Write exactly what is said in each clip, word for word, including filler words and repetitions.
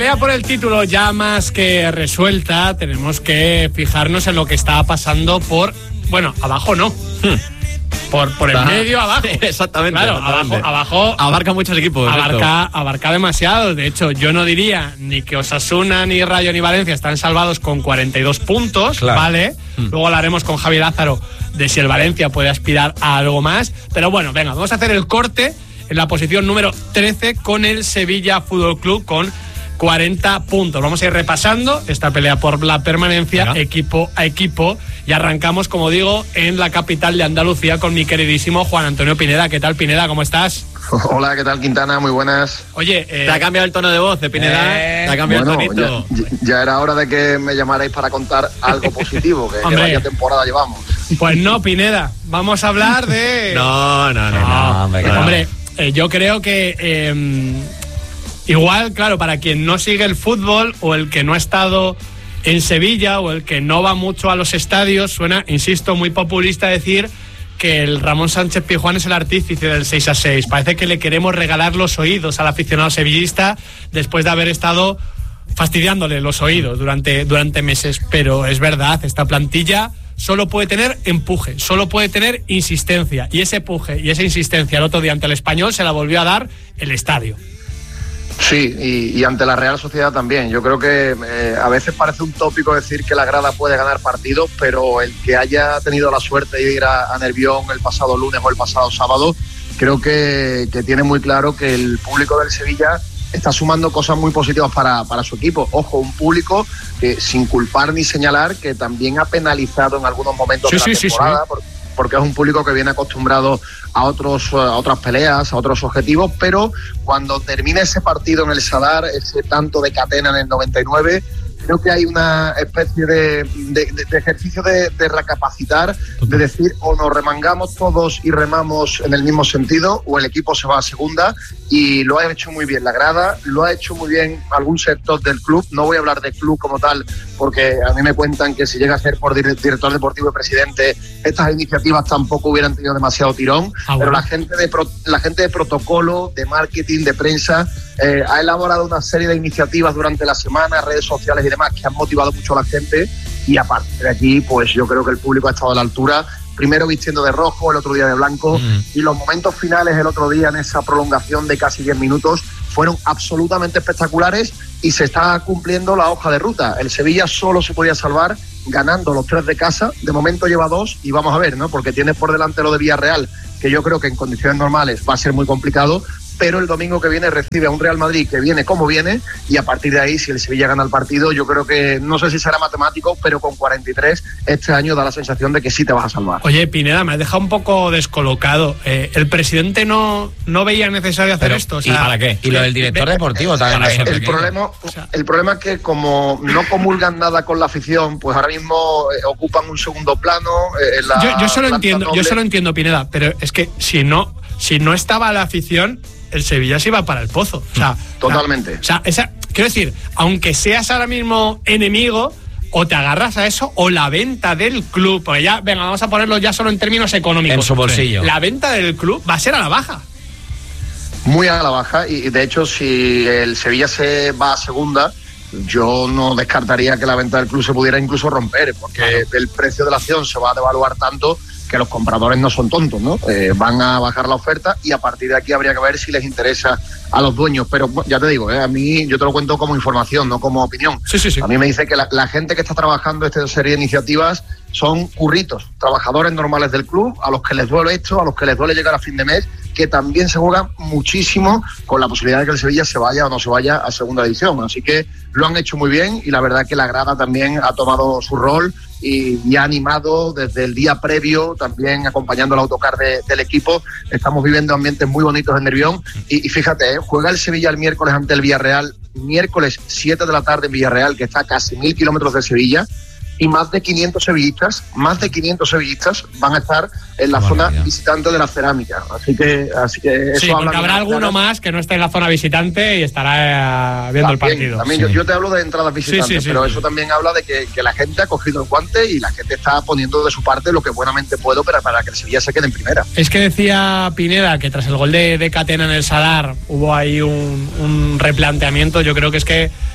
Pelea por el título ya más que resuelta, tenemos que fijarnos en lo que está pasando por, bueno, abajo no, hmm. por, por el ah, medio abajo. Exactamente. Claro, exactamente. abajo, abajo abarca muchos equipos. Abarca, abarca demasiado. De hecho, yo no diría ni que Osasuna, ni Rayo, ni Valencia están salvados con cuarenta y dos puntos, claro. ¿Vale? Hmm. Luego hablaremos con Javi Lázaro de si el Valencia puede aspirar a algo más. Pero bueno, venga, vamos a hacer el corte en la posición número trece con el Sevilla Fútbol Club con cuarenta puntos. Vamos a ir repasando esta pelea por la permanencia, Venga. equipo a equipo, y arrancamos, como digo, en la capital de Andalucía con mi queridísimo Juan Antonio Pineda. ¿Qué tal, Pineda? ¿Cómo estás? Hola, ¿qué tal, Quintana? Muy buenas. Oye, eh, te ha cambiado el tono de voz de Pineda, eh, te ha cambiado bueno, el tonito. Ya, ya era hora de que me llamarais para contar algo positivo, que, que vaya temporada llevamos. Pues no, Pineda, vamos a hablar de... no, no, no, no, no, hombre, no. hombre eh, yo creo que... Eh, Igual, claro, para quien no sigue el fútbol o el que no ha estado en Sevilla o el que no va mucho a los estadios, suena, insisto, muy populista decir que el Ramón Sánchez Pizjuán es el artífice del seis a seis. Parece que le queremos regalar los oídos al aficionado sevillista después de haber estado fastidiándole los oídos durante, durante meses. Pero es verdad, esta plantilla solo puede tener empuje, solo puede tener insistencia. Y ese empuje y esa insistencia el otro día ante el Español se la volvió a dar el estadio. Sí, y, y ante la Real Sociedad también. Yo creo que eh, a veces parece un tópico decir que la grada puede ganar partidos, pero el que haya tenido la suerte de ir a, a Nervión el pasado lunes o el pasado sábado, creo que, que tiene muy claro que el público del Sevilla está sumando cosas muy positivas para, para su equipo. Ojo, un público que, sin culpar ni señalar, que también ha penalizado en algunos momentos sí, de la sí, temporada, sí, sí. Porque, porque es un público que viene acostumbrado a otros a otras peleas, a otros objetivos, pero cuando termina ese partido en el Sadar, ese tanto de Catena en el noventa y nueve, creo que hay una especie de, de, de ejercicio de, de recapacitar, de decir o nos remangamos todos y remamos en el mismo sentido o el equipo se va a segunda, y lo ha hecho muy bien la grada, lo ha hecho muy bien algún sector del club. No voy a hablar de club como tal porque a mí me cuentan que si llega a ser por director deportivo y presidente estas iniciativas tampoco hubieran tenido demasiado tirón, ah, bueno. pero la gente de pro, la gente de protocolo, de marketing, de prensa eh, ha elaborado una serie de iniciativas durante la semana, redes sociales y demás, que han motivado mucho a la gente, y a partir de aquí pues yo creo que el público ha estado a la altura, primero vistiendo de rojo, el otro día de blanco, mm. y los momentos finales el otro día en esa prolongación de casi diez minutos fueron absolutamente espectaculares, y se está cumpliendo la hoja de ruta. El Sevilla solo se podía salvar ganando los tres de casa, de momento lleva dos, y vamos a ver, ¿no? Porque tiene por delante lo de Villarreal, que yo creo que en condiciones normales va a ser muy complicado, pero el domingo que viene recibe a un Real Madrid que viene como viene, y a partir de ahí, si el Sevilla gana el partido, yo creo que, no sé si será matemático, pero con cuarenta y tres este año da la sensación de que sí te vas a salvar. Oye, Pineda, me has dejado un poco descolocado. Eh, ¿El presidente no, no veía necesario hacer pero, esto? O sea, ¿y para qué? Y lo del director ve, deportivo también. El, el, problema, o sea, el problema es que como no comulgan nada con la afición, pues ahora mismo eh, ocupan un segundo plano. Eh, la, yo, yo solo entiendo, noble. yo solo entiendo, Pineda, pero es que si no, si no estaba la afición, el Sevilla se iba para el pozo. O sea, totalmente. O sea, esa, quiero decir, aunque seas ahora mismo enemigo, o te agarras a eso, o la venta del club, porque ya, venga, vamos a ponerlo ya solo en términos económicos. En su bolsillo. La venta del club va a ser a la baja. Muy a la baja, y de hecho, si el Sevilla se va a segunda, yo no descartaría que la venta del club se pudiera incluso romper, porque claro. el precio de la acción se va a devaluar tanto que los compradores no son tontos, ¿no? Eh, van a bajar la oferta, y a partir de aquí habría que ver si les interesa a los dueños. Pero ya te digo, ¿eh? a mí yo te lo cuento como información, no como opinión. Sí, sí, sí. A mí me dice que la, la gente que está trabajando esta serie de iniciativas son curritos, trabajadores normales del club, a los que les duele esto, a los que les duele llegar a fin de mes, que también se juegan muchísimo con la posibilidad de que el Sevilla se vaya o no se vaya a segunda división. Así que lo han hecho muy bien, y la verdad que la grada también ha tomado su rol y, y ha animado desde el día previo, también acompañando el autocar de, del equipo. Estamos viviendo ambientes muy bonitos en Nervión, y, y fíjate, ¿eh? juega el Sevilla el miércoles ante el Villarreal, miércoles siete de la tarde en Villarreal, que está a casi mil kilómetros de Sevilla, y más de quinientos sevillistas, más de quinientos sevillistas van a estar en la bueno, zona ya. visitante de la cerámica. Así que, así que eso sí, habla. Habrá alguno claro. más que no esté en la zona visitante y estará eh, viendo también, el partido. También sí. yo, yo te hablo de entradas visitantes, sí, sí, sí, pero sí. eso también habla de que, que la gente ha cogido el guante y la gente está poniendo de su parte lo que buenamente puede para, para que el Sevilla se quede en primera. Es que decía Pineda que tras el gol de, de Catena en el Sadar hubo ahí un, un replanteamiento. Yo creo que es que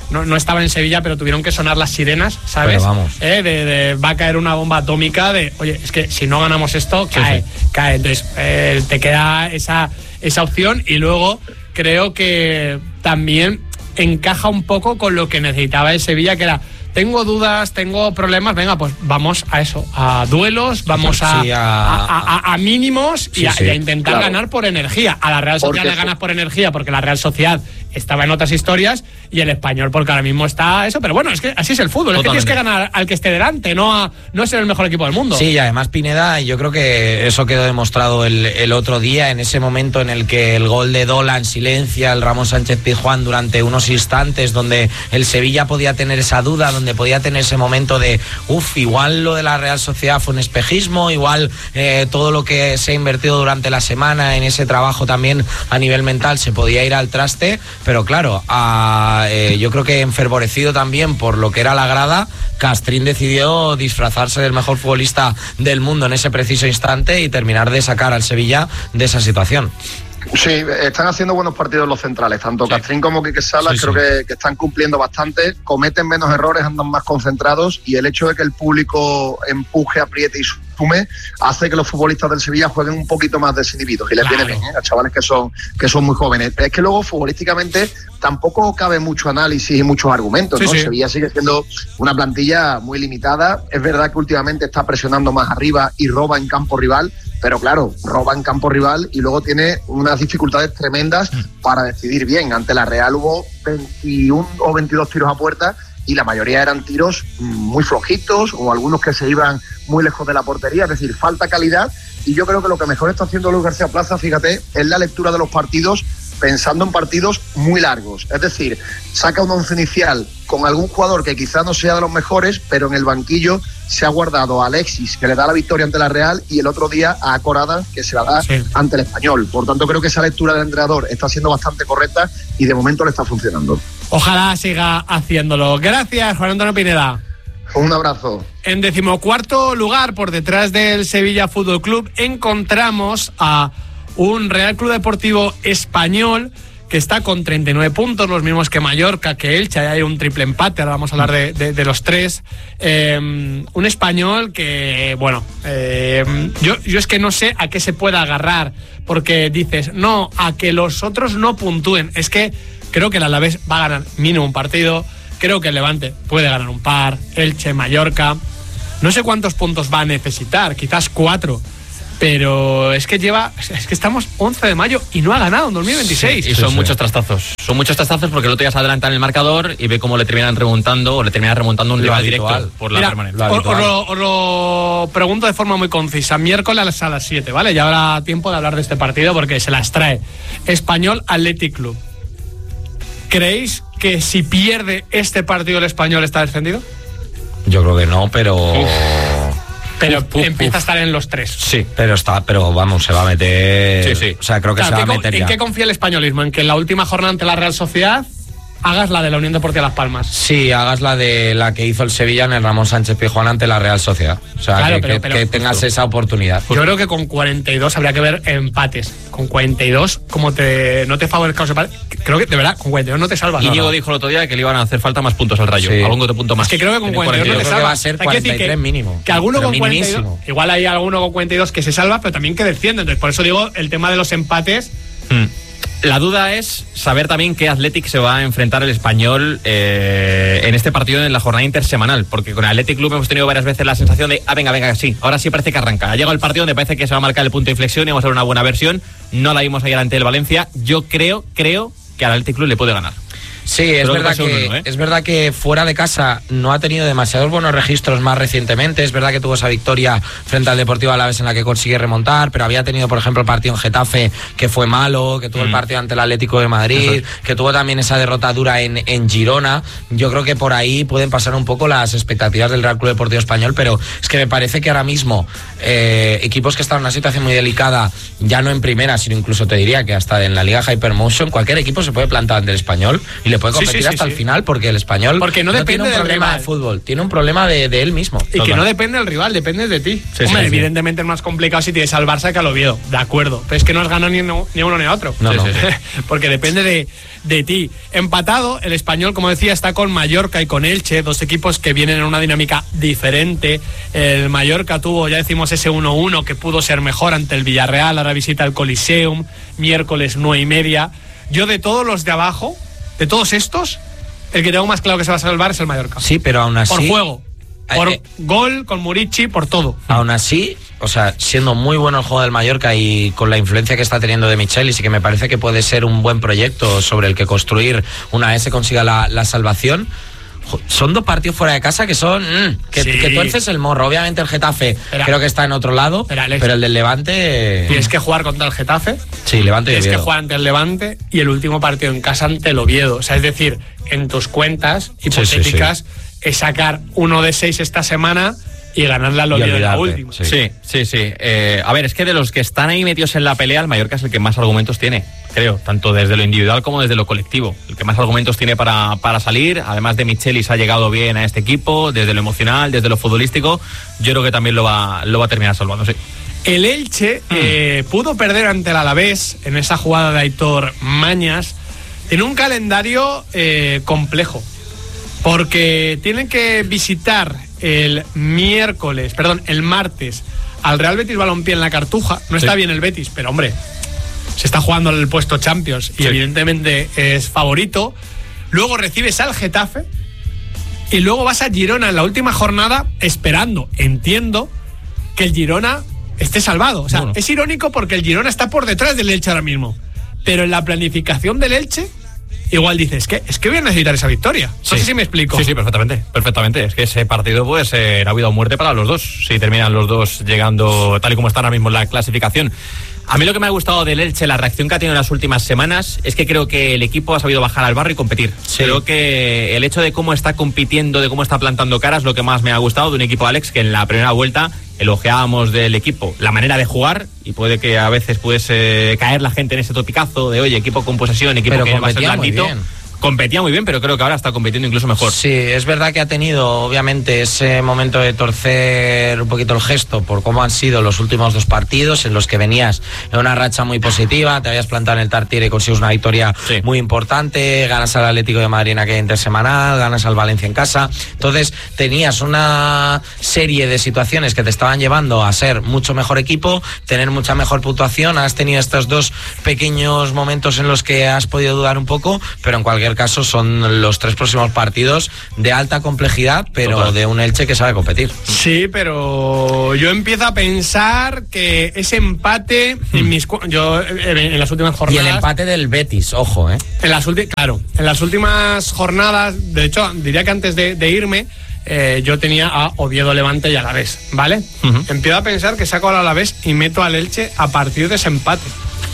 no, no estaba en Sevilla, pero tuvieron que sonar las sirenas, ¿sabes? Pero vamos. Eh, de, de, va a caer una bomba atómica de, oye, es que si no ganamos esto, cae, sí, sí. cae. Entonces, eh, te queda esa, esa opción y luego creo que también encaja un poco con lo que necesitaba el Sevilla, que era, tengo dudas, tengo problemas, venga, pues vamos a eso, a duelos, vamos a, sí, a... A, a, a mínimos y, sí, a, sí. y a intentar claro. ganar por energía. A la Real Sociedad porque le ganas por energía porque la Real Sociedad estaba en otras historias y el Español porque ahora mismo está eso, pero bueno, es que así es el fútbol. Totalmente. Es que tienes que ganar al que esté delante, no a no ser el mejor equipo del mundo. Sí, y además Pineda, yo creo que eso quedó demostrado el, el otro día, en ese momento en el que el gol de Dolan silencia el Ramón Sánchez Pizjuán durante unos instantes, donde el Sevilla podía tener esa duda, donde podía tener ese momento de, uff, igual lo de la Real Sociedad fue un espejismo, igual eh, todo lo que se ha invertido durante la semana en ese trabajo también a nivel mental se podía ir al traste. Pero claro, a, eh, yo creo que enfervorecido también por lo que era la grada, Castrín decidió disfrazarse del mejor futbolista del mundo en ese preciso instante y terminar de sacar al Sevilla de esa situación. Sí, están haciendo buenos partidos los centrales, tanto sí. Castrín como Quique Salas, sí, creo sí. Que, que están cumpliendo bastante, cometen menos errores, andan más concentrados y el hecho de que el público empuje, apriete y sume hace que los futbolistas del Sevilla jueguen un poquito más desinhibidos y les claro. viene bien, ¿eh? A chavales que son, que son muy jóvenes. Es que luego futbolísticamente tampoco cabe mucho análisis y muchos argumentos, ¿no? Sí, sí. Sevilla sigue siendo una plantilla muy limitada, es verdad que últimamente está presionando más arriba y roba en campo rival, pero claro, roba en campo rival y luego tiene unas dificultades tremendas para decidir bien. Ante la Real hubo veintiuno o veintidós tiros a puerta y la mayoría eran tiros muy flojitos o algunos que se iban muy lejos de la portería, es decir, falta calidad. Y yo creo que lo que mejor está haciendo Luis García Plaza, fíjate, es la lectura de los partidos pensando en partidos muy largos. Es decir, saca un once inicial con algún jugador que quizá no sea de los mejores, pero en el banquillo se ha guardado a Alexis, que le da la victoria ante la Real, y el otro día a Corada, que se la da sí. ante el Español. Por tanto, creo que esa lectura del entrenador está siendo bastante correcta y de momento le está funcionando. Ojalá siga haciéndolo. Gracias, Juan Antonio Pineda. Un abrazo. En decimocuarto lugar, por detrás del Sevilla Fútbol Club, encontramos a un Real Club Deportivo Español que está con treinta y nueve puntos, los mismos que Mallorca, que Elche, hay un triple empate, ahora vamos a hablar de, de, de los tres. Eh, un Español que, bueno, eh, yo, yo es que no sé a qué se pueda agarrar, porque dices, no, a que los otros no puntúen. Es que creo que el Alavés va a ganar mínimo un partido, creo que el Levante puede ganar un par, Elche, Mallorca, no sé cuántos puntos va a necesitar, quizás cuatro. Pero es que lleva, es que estamos once de mayo y no ha ganado en dos mil veintiséis. Sí, y son sí, muchos sí. trastazos. Son muchos trastazos porque el otro día se adelantan el marcador y ve cómo le terminan remontando o le terminan remontando un rival directo por la Mira, permanencia. Os, os, lo, os lo pregunto de forma muy concisa. Miércoles a las siete, ¿vale? Ya habrá tiempo de hablar de este partido porque se las trae. Español Athletic Club. ¿Creéis que si pierde este partido el Español está descendido? Yo creo que no, pero... Uf. Pero uf, uf, empieza uf. a estar en los tres. Sí, pero está, pero vamos, se va a meter. Sí, sí. O sea, creo que claro, se va a meter. ¿En ya. qué confía el españolismo? ¿En que en la última jornada ante la Real Sociedad hagas la de la Unión Deportiva Las Palmas? Sí, hagas la de la que hizo el Sevilla en el Ramón Sánchez Pizjuán ante la Real Sociedad. O sea, claro, que, pero, que, pero, que tengas justo esa oportunidad. Yo creo que con cuarenta y dos habría que ver empates. Con cuarenta y dos, como te no te favorezca los empates, creo que de verdad, con cuarenta y dos no te salvas. Íñigo no, no. dijo el otro día que le iban a hacer falta más puntos al Rayo. Sí. Algún otro punto más. Es que creo que con cuarenta y dos no te salvas. Va a ser cuarenta y tres que, mínimo. Que alguno pero con cuarenta y dos, igual hay alguno con cuarenta y dos que se salva, pero también que desciende. Entonces, por eso digo, el tema de los empates... Hmm. La duda es saber también qué Athletic se va a enfrentar el Español eh, en este partido en la jornada intersemanal, porque con el Athletic Club hemos tenido varias veces la sensación de, ah, venga, venga, sí, ahora sí parece que arranca. Ha llegado el partido donde parece que se va a marcar el punto de inflexión y vamos a ver una buena versión. No la vimos ayer ante el Valencia. Yo creo, creo que al Athletic Club le puede ganar. Sí, es verdad que, que uno, ¿eh? es verdad que fuera de casa no ha tenido demasiados buenos registros más recientemente. Es verdad que tuvo esa victoria frente al Deportivo Alavés en la que consigue remontar, pero había tenido, por ejemplo, el partido en Getafe que fue malo, que tuvo mm. el partido ante el Atlético de Madrid, Eso. que tuvo también esa derrota dura en, en Girona. Yo creo que por ahí pueden pasar un poco las expectativas del Real Club Deportivo Español, pero es que me parece que ahora mismo eh, equipos que están en una situación muy delicada, ya no en primera, sino incluso te diría que hasta en la Liga Hypermotion, cualquier equipo se puede plantar ante el Español y le le puede competir sí, sí, hasta sí, el sí. final, porque el Español porque no, no depende tiene un del problema rival. de fútbol, tiene un problema de, de él mismo. Y Total. que no depende del rival, depende de ti. Sí, Hombre, sí, sí. evidentemente es más complicado si tienes al Barça que al Oviedo, de acuerdo. Pero es que no has ganado ni, no, ni uno ni otro. No, Sí, no. sí, sí. Porque depende de, de ti. Empatado, el Español, como decía, está con Mallorca y con Elche, dos equipos que vienen en una dinámica diferente. El Mallorca tuvo, ya decimos, ese uno uno que pudo ser mejor ante el Villarreal, ahora visita el Coliseum, miércoles nueve y media. Yo de todos los de abajo, de todos estos, el que tengo más claro que se va a salvar es el Mallorca. Sí, pero aún así... Por juego, por eh, gol, con Murici, por todo. Aún así, o sea, siendo muy bueno el juego del Mallorca y con la influencia que está teniendo de Michelis, y que me parece que puede ser un buen proyecto sobre el que construir una vez se consiga la, la salvación, son dos partidos fuera de casa que son mm, que, Sí. que tuerces el morro. Obviamente el Getafe Espera. creo que está en otro lado, Espera, Alex. pero el del Levante... Tienes que jugar contra el Getafe, Sí, Levante y tienes que Oviedo. jugar ante el Levante y el último partido en casa ante el Oviedo. O sea, es decir, en tus cuentas sí, hipotéticas es sacar uno de seis esta semana y ganarle al Y Oviedo en la olvidarte, última. sí. Sí, sí, sí. Eh, a ver, es que de los que están ahí metidos en la pelea, el Mallorca es el que más argumentos tiene, creo, tanto desde lo individual como desde lo colectivo. El que más argumentos tiene para, para salir, además de Michelis ha llegado bien a este equipo, desde lo emocional, desde lo futbolístico, yo creo que también lo va, lo va a terminar salvando, sí. El Elche eh, pudo perder ante el Alavés en esa jugada de Aitor Mañas. Tiene un calendario eh, complejo, porque tienen que visitar el miércoles, perdón, el martes al Real Betis Balompié en la Cartuja. No está Sí. bien el Betis, pero hombre, se está jugando el puesto Champions y Sí. evidentemente es favorito. Luego recibes al Getafe y luego vas a Girona en la última jornada esperando, entiendo, que el Girona esté salvado. O sea, Bueno. es irónico porque el Girona está por detrás del Elche ahora mismo. Pero en la planificación del Elche, igual dices, que es que voy a necesitar esa victoria. No Sí. sé si me explico. Sí, sí, perfectamente, perfectamente. Es que ese partido puede ser a vida o muerte para los dos, si terminan los dos llegando tal y como está ahora mismo en la clasificación. A mí lo que me ha gustado del Elche, la reacción que ha tenido en las últimas semanas, es que creo que el equipo ha sabido bajar al barro y competir. Sí. Creo que el hecho de cómo está compitiendo, de cómo está plantando caras, lo que más me ha gustado de un equipo, Alex, que en la primera vuelta elogiábamos del equipo la manera de jugar, y puede que a veces pudiese caer la gente en ese topicazo de, oye, equipo con posesión, equipo Pero que va a ser competía muy blandito. bien. Competía muy bien, pero creo que ahora está compitiendo incluso mejor. Sí, es verdad que ha tenido obviamente ese momento de torcer un poquito el gesto por cómo han sido los últimos dos partidos en los que venías en una racha muy positiva, te habías plantado en el Tartiere y consigues una victoria Sí. muy importante, ganas al Atlético de Madrid en aquella intersemanal, ganas al Valencia en casa, entonces tenías una serie de situaciones que te estaban llevando a ser mucho mejor equipo, tener mucha mejor puntuación, has tenido estos dos pequeños momentos en los que has podido dudar un poco, pero en cualquier caso son los tres próximos partidos de alta complejidad, pero Total. de un Elche que sabe competir. Sí, pero yo empiezo a pensar que ese empate en mis cu- yo eh, en las últimas Y jornadas el empate del Betis, ojo, ¿eh? en las últimas claro, en las últimas jornadas, de hecho, diría que antes de, de irme eh, yo tenía a Oviedo, Levante y Alavés, ¿vale? Ujú. Empiezo a pensar que saco al Alavés y meto al Elche a partir de ese empate.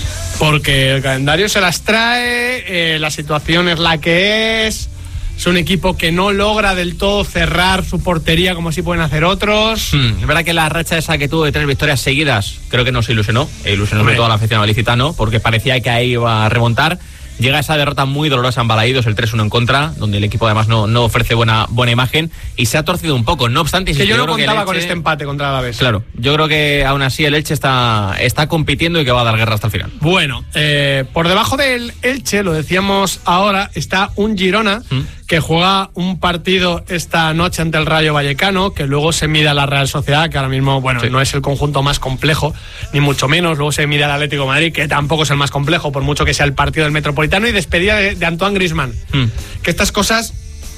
Porque el calendario se las trae, eh, la situación es la que es. Es un equipo que no logra del todo cerrar su portería como sí pueden hacer otros. Hmm, es verdad que la racha esa que tuvo de tres victorias seguidas, creo que nos ilusionó, e ilusionó sobre Hombre. todo a la afición ilicitano, porque parecía que ahí iba a remontar. Llega esa derrota muy dolorosa en Balaídos, el tres uno en contra, donde el equipo además no, no ofrece buena, buena imagen, y se ha torcido un poco. No obstante, Que insisto, yo no creo que el contaba con Elche- este empate contra el Alavés. Claro, yo creo que aún así el Elche está, está compitiendo y que va a dar guerra hasta el final. Bueno, eh, por debajo del Elche, lo decíamos ahora, está un Girona ¿Mm? que juega un partido esta noche ante el Rayo Vallecano, que luego se mide a la Real Sociedad, que ahora mismo, bueno, Sí. no es el conjunto más complejo, ni mucho menos. Luego se mide al Atlético de Madrid, que tampoco es el más complejo, por mucho que sea el partido del Metropolitano, y despedida de, de Antoine Griezmann. Hmm. Que estas cosas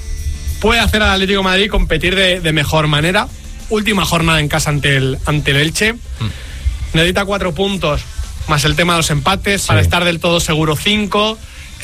puede hacer al Atlético de Madrid competir de, de mejor manera. Última jornada en casa ante el, ante el Elche. Necesita cuatro puntos, más el tema de los empates, Sí. para estar del todo seguro cinco.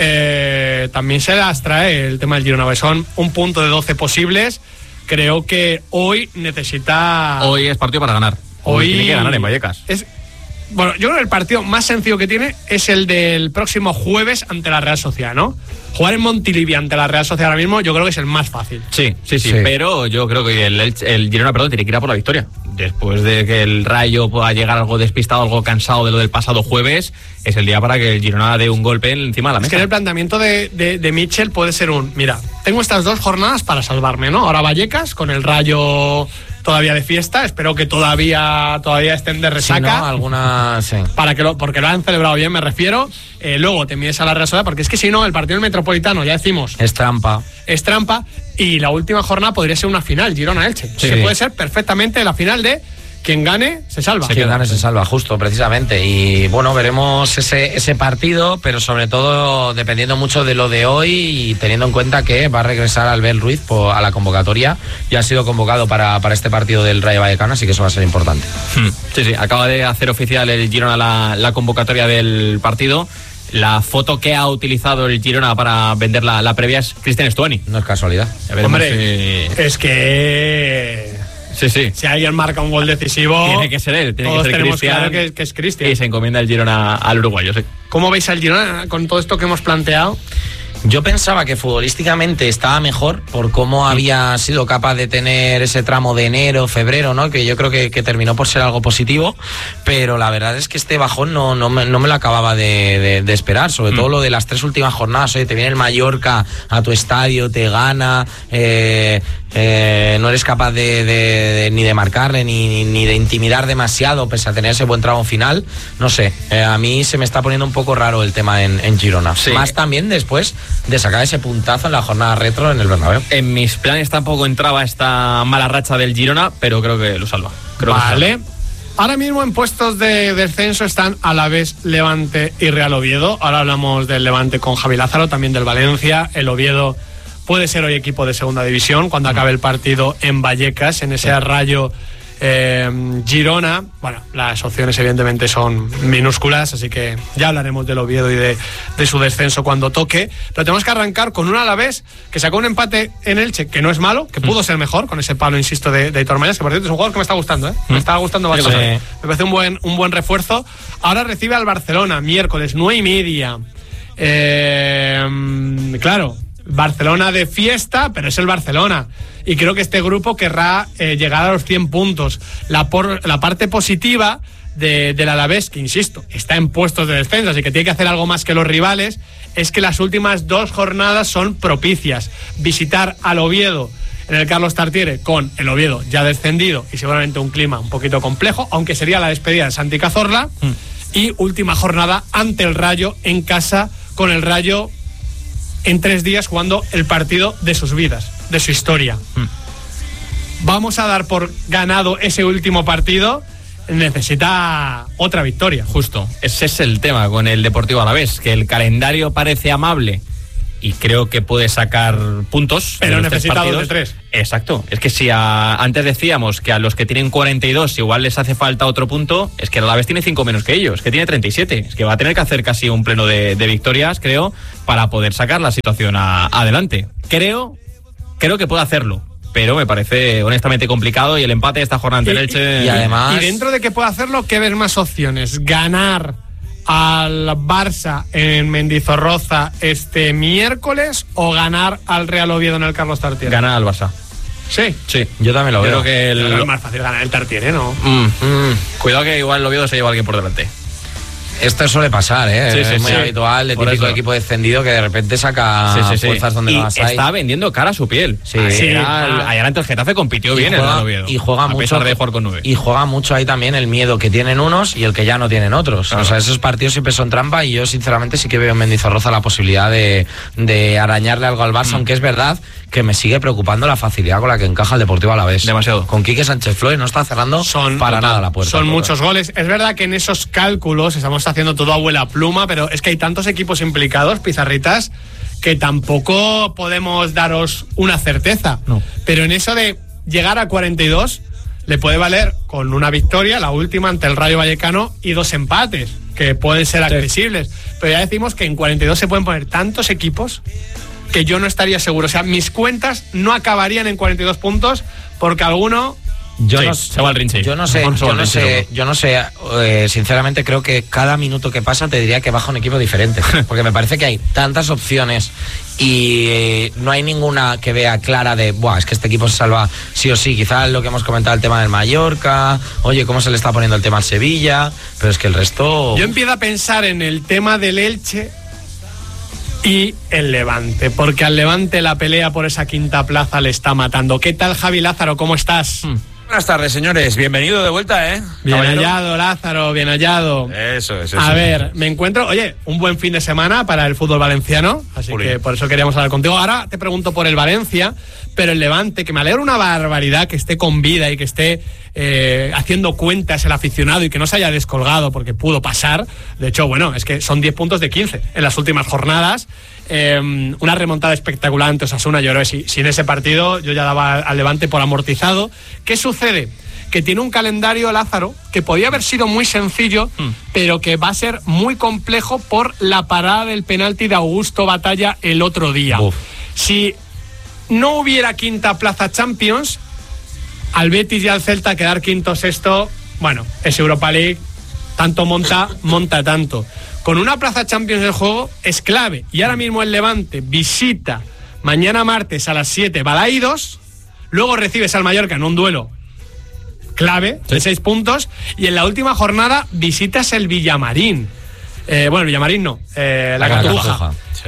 Eh, también se las trae el tema del Girona. Son un punto de doce posibles. Creo que hoy necesita... Hoy es partido para ganar. Hoy, Hoy tiene que ganar en Vallecas. Es, Bueno, yo creo que el partido más sencillo que tiene es el del próximo jueves ante la Real Sociedad, ¿no? Jugar en Montilivi ante la Real Sociedad ahora mismo yo creo que es el más fácil. Sí, sí, sí, Sí. pero yo creo que el, el, el Girona, perdón, tiene que ir a por la victoria. Después de que el Rayo pueda llegar algo despistado, algo cansado de lo del pasado jueves, es el día para que el Girona dé un golpe encima de la Es mesa. que el planteamiento de, de, de Mitchell puede ser un, mira, tengo estas dos jornadas para salvarme, ¿no? Ahora Vallecas, con el Rayo todavía de fiesta, espero que todavía todavía estén de resaca. Sí, ¿no? Alguna, sí. Para que lo, porque lo han celebrado bien, me refiero. Eh, luego te mides a la Real Sociedad, porque es que si no, el partido del Metropolitano, ya decimos, Es trampa. es trampa. Y la última jornada podría ser una final, Girona-Elche. Sí. Que puede ser perfectamente la final de quien gane, se salva. Quien gane se salva, justo, precisamente. Y bueno, veremos ese, ese partido, pero sobre todo dependiendo mucho de lo de hoy y teniendo en cuenta que va a regresar Albert Ruiz por, a la convocatoria. Ya ha sido convocado para, para este partido del Rayo Vallecano, así que eso va a ser importante. Hmm. Sí, sí, acaba de hacer oficial el Girona la, la convocatoria del partido. La foto que ha utilizado el Girona para vender la, la previa es Cristian Stuani. No es casualidad. Ya veremos Hombre, si- es que Sí, sí. si alguien marca un gol decisivo, Tiene que ser él, tiene todos que ser tenemos Cristian. claro que, que es Cristian. Y se encomienda el Girona al uruguayo, sí. ¿Cómo veis al Girona con todo esto que hemos planteado? Yo pensaba que futbolísticamente estaba mejor por cómo había sido capaz de tener ese tramo de enero, febrero, ¿no? Que yo creo que, que terminó por ser algo positivo, pero la verdad es que este bajón no, no, me, no me lo acababa de, de, de esperar, sobre mm. todo lo de las tres últimas jornadas. Oye, te viene el Mallorca a tu estadio, te gana, eh, eh, no eres capaz de, de, de, ni de marcarle ni, ni, ni de intimidar demasiado pese a tener ese buen tramo final. No sé, eh, a mí se me está poniendo un poco raro el tema en, en Girona. Sí. Más también después de sacar ese puntazo en la jornada retro en el Bernabéu. En mis planes tampoco entraba esta mala racha del Girona, pero creo que lo salva. Creo vale. Que salva. Ahora mismo en puestos de descenso están Alavés, Levante y Real Oviedo. Ahora hablamos del Levante con Javi Lázaro, también del Valencia. El Oviedo puede ser hoy equipo de segunda división cuando acabe el partido en Vallecas, en ese sí. Rayo eh, Girona. Bueno, las opciones evidentemente son minúsculas, así que ya hablaremos del Oviedo y de, de su descenso cuando toque. Pero tenemos que arrancar con un Alavés que sacó un empate en Elche, que no es malo, que pudo ser mejor, con ese palo, insisto, de, de Aitor Mayas, que por cierto es un jugador que me está gustando, ¿eh? Me está gustando bastante. Sí. Me parece un buen, un buen refuerzo. Ahora recibe al Barcelona, miércoles, nueve y media. Eh, claro, Barcelona de fiesta, pero es el Barcelona. Y creo que este grupo querrá eh, llegar a los cien puntos. La, por, la parte positiva de, del Alavés, que insisto, está en puestos de descenso, así que tiene que hacer algo más que los rivales, es que las últimas dos jornadas son propicias. Visitar al Oviedo en el Carlos Tartiere, con el Oviedo ya descendido y seguramente un clima un poquito complejo, aunque sería la despedida de Santi Cazorla. Mm. Y última jornada ante el Rayo en casa, con el Rayo en tres días jugando el partido de sus vidas, de su historia. Mm. Vamos a dar por ganado ese último partido. Necesita otra victoria. Justo, ese es el tema con el Deportivo Alavés, que el calendario parece amable y creo que puede sacar puntos, pero necesita dos de tres. Exacto, es que si a, antes decíamos que a los que tienen cuarenta y dos igual les hace falta otro punto, es que el Alavés tiene cinco menos que ellos, que tiene treinta y siete, es que va a tener que hacer casi un pleno de, de victorias, creo, para poder sacar la situación a, adelante. Creo, creo que puede hacerlo, pero me parece honestamente complicado, y el empate de esta jornada ante el Elche. Y, y además, y dentro de que pueda hacerlo, ¿qué ves más opciones? ¿Ganar al Barça en Mendizorroza este miércoles o ganar al Real Oviedo en el Carlos Tartiere? Ganar al Barça. Sí, sí, yo también lo Creo veo. Que el... es más fácil ganar el Tartiere, ¿no? Mm, mm. Cuidado que igual el Oviedo se lleva a alguien por delante. Esto suele pasar, ¿eh? Sí, es sí, muy sí. habitual, de por típico eso. equipo descendido que de repente saca sí, sí, sí. fuerzas donde y no las hay. Está vendiendo cara a su piel. Sí, sí. Ah. Ayer ante el Getafe compitió y bien juega, el Oviedo. Y juega a mucho, pesar de jugar con nueve. Y juega mucho ahí también el miedo que tienen unos y el que ya no tienen otros. Claro. O sea, esos partidos siempre son trampa, y yo sinceramente sí que veo en Mendizorroza la posibilidad de, de arañarle algo al Barça, mm. aunque es verdad que me sigue preocupando la facilidad con la que encaja el Deportivo Alavés. Demasiado. Con Quique Sánchez Flores no está cerrando son, para total, nada la puerta. Son muchos goles. Es verdad que en esos cálculos estamos haciendo todo a abuela pluma, pero es que hay tantos equipos implicados, Pizarritas, que tampoco podemos daros una certeza. No. Pero en eso de llegar a cuarenta y dos le puede valer con una victoria, la última ante el Rayo Vallecano, y dos empates, que pueden ser sí. accesibles. Pero ya decimos que en cuarenta y dos se pueden poner tantos equipos que yo no estaría seguro. O sea, mis cuentas no acabarían en cuarenta y dos puntos porque alguno Yo, sí, no, se va al Rinche. yo no sé, yo no sé, yo no sé, eh, sinceramente creo que cada minuto que pasa te diría que baja un equipo diferente, porque me parece que hay tantas opciones y eh, no hay ninguna que vea clara de, buah, es que este equipo se salva sí o sí. Quizás lo que hemos comentado, el tema del Mallorca, oye, cómo se le está poniendo el tema al Sevilla, pero es que el resto... Yo empiezo a pensar en el tema del Elche y el Levante, porque al Levante la pelea por esa quinta plaza le está matando. ¿Qué tal, Javi Lázaro? ¿Cómo estás? Hmm. Buenas tardes, señores. Bienvenido de vuelta, ¿eh? Bien Caballero. hallado, Lázaro, bien hallado. Eso es. Eso A es. ver, me encuentro, oye, un buen fin de semana para el fútbol valenciano, así Uli. que por eso queríamos hablar contigo. Ahora te pregunto por el Valencia, pero el Levante, que me alegra una barbaridad que esté con vida y que esté eh, haciendo cuentas el aficionado y que no se haya descolgado porque pudo pasar. De hecho, bueno, es que son diez puntos de quince en las últimas jornadas. Eh, una remontada espectacular ante Osasuna. Yo creo que si, sin ese partido yo ya daba al Levante por amortizado. ¿Qué sucede? Que tiene un calendario, Lázaro, que podía haber sido muy sencillo, mm. pero que va a ser muy complejo por la parada del penalti de Augusto Batalla el otro día. Uf. Si no hubiera quinta plaza Champions, al Betis y al Celta quedar quinto sexto, bueno, es Europa League, tanto monta, monta tanto. Con una plaza Champions del juego es clave. Y ahora mismo el Levante visita mañana martes a las siete Balaídos, luego recibes al Mallorca en un duelo clave de seis puntos y en la última jornada visitas el Villamarín. Eh, bueno, Villamarín no, eh, la, la Cartuja. Cartuja. Sí.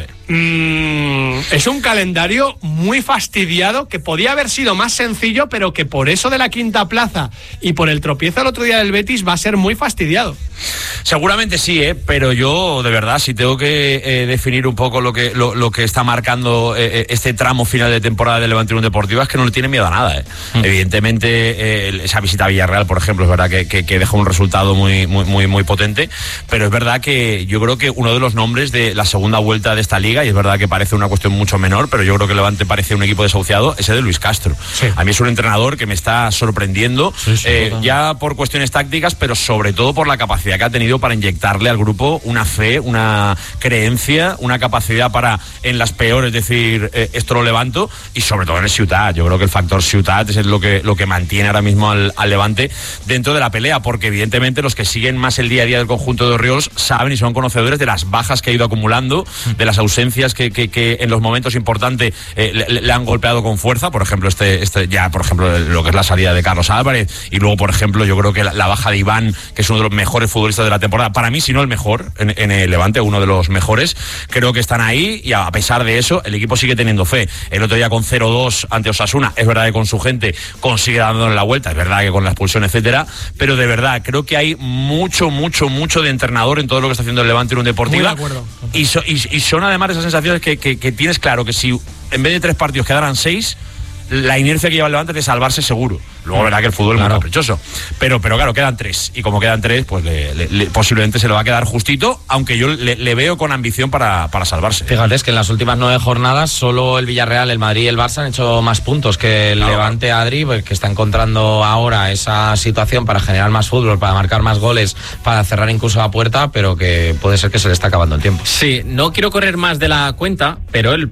Mm, es un calendario muy fastidiado que podía haber sido más sencillo, pero que por eso de la quinta plaza y por el tropiezo el otro día del Betis va a ser muy fastidiado. Seguramente sí, ¿eh? Pero yo, de verdad, si tengo que eh, definir un poco lo que lo, lo que está marcando eh, este tramo final de temporada del Levante Unión Deportiva, es que no le tiene miedo a nada, ¿eh? Mm. Evidentemente, eh, esa visita a Villarreal, por ejemplo, es verdad que, que, que deja un resultado muy, muy, muy, muy potente, pero es verdad que yo creo que uno de los nombres de la segunda vuelta de esta liga, y es verdad que parece una cuestión mucho menor, pero yo creo que el Levante parece un equipo desahuciado, ese de Luis Castro. Sí. A mí es un entrenador que me está sorprendiendo, sí, sí, eh, ya por cuestiones tácticas, pero sobre todo por la capacidad que ha tenido para inyectarle al grupo una fe, una creencia, una capacidad para, en las peores, decir, eh, esto lo levanto, y sobre todo en el Ciutat. Yo creo que el factor Ciutat es lo que, lo que mantiene ahora mismo al, al Levante dentro de la pelea, porque evidentemente los que siguen más el día a día del conjunto de Orriols saben y son conocedores de las bajas que ha ido acumulando, de las ausencias que, que, que en los momentos importantes eh, le, le han golpeado con fuerza. Por ejemplo, este, este ya, por ejemplo, lo que es la salida de Carlos Álvarez, y luego, por ejemplo, yo creo que la, la baja de Iván, que es uno de los mejores futbolistas de la temporada, para mí, si no el mejor, en, en el Levante, uno de los mejores, creo que están ahí, y a pesar de eso, el equipo sigue teniendo fe. El otro día con cero dos ante Osasuna, es verdad que con su gente consigue dándole la vuelta, es verdad que con la expulsión, etcétera, pero de verdad, creo que hay mucho, mucho, mucho de entrenador en todo lo que está haciendo el Levante en un Deportiva. Muy de acuerdo. Y, so, y, y son además esas sensaciones que, que, que tienes claro que si en vez de tres partidos quedaran seis, la inercia que lleva el Levante es de salvarse seguro. Luego verá que el fútbol claro. es muy caprichoso. Pero, pero claro, quedan tres. Y como quedan tres, pues le, le, le, posiblemente se le va a quedar justito, aunque yo le, le veo con ambición para, para salvarse. Fíjate, es que en las últimas nueve jornadas solo el Villarreal, el Madrid y el Barça han hecho más puntos que el claro. Levante Adri, pues, que está encontrando ahora esa situación para generar más fútbol, para marcar más goles, para cerrar incluso la puerta, pero que puede ser que se le está acabando el tiempo. Sí, no quiero correr más de la cuenta, pero el